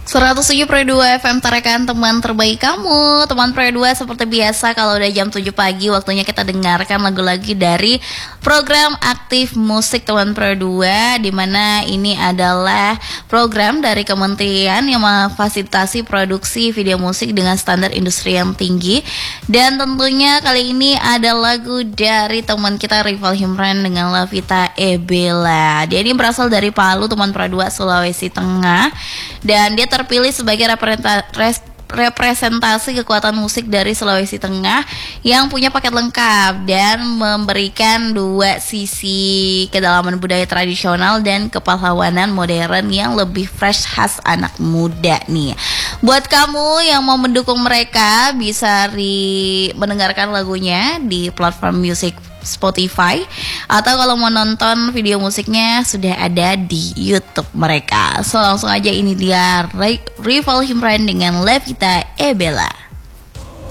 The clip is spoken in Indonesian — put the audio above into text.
107,2 FM tarekan teman terbaik kamu. Teman Pro 2 seperti biasa kalau udah jam 7 pagi waktunya kita dengarkan lagu-lagu dari program Aktif Musik Teman Pro 2, dimana ini adalah program dari kementerian yang memfasilitasi produksi video musik dengan standar industri yang tinggi. Dan tentunya kali ini ada lagu dari teman kita Rival Himran dengan Lavita Ebela. Dia ini berasal dari Palu, Teman Pro 2, Sulawesi Tengah. Dan dia terpilih sebagai representasi kekuatan musik dari Sulawesi Tengah yang punya paket lengkap dan memberikan dua sisi kedalaman budaya tradisional dan kepahlawanan modern yang lebih fresh khas anak muda nih. Buat kamu yang mau mendukung mereka bisa mendengarkan lagunya di platform musik Spotify, atau kalau mau nonton video musiknya sudah ada di YouTube mereka. So langsung aja, ini dia Rival Himran dengan Lavita Ebela.